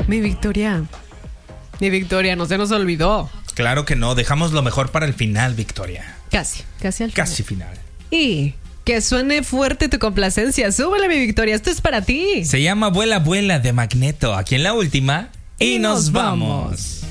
Mi Victoria, no se nos olvidó. Claro que no, dejamos lo mejor para el final, Victoria. Casi al final. Casi final. Y que suene fuerte tu complacencia. Súbele, mi Victoria, esto es para ti. Se llama Vuela, Vuela de Magneto, aquí en la última. Y nos vamos.